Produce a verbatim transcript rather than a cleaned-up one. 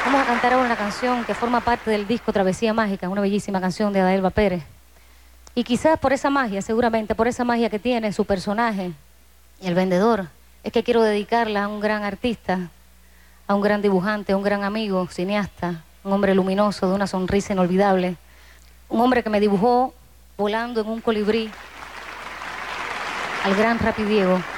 Vamos a cantar ahora una canción que forma parte del disco Travesía Mágica, una bellísima canción de Adaelba Pérez. Y quizás por esa magia, seguramente por esa magia que tiene su personaje, El Vendedor, es que quiero dedicarla a un gran artista, a un gran dibujante, a un gran amigo, cineasta, un hombre luminoso, de una sonrisa inolvidable, un hombre que me dibujó volando en un colibrí, al gran Rapi Diego.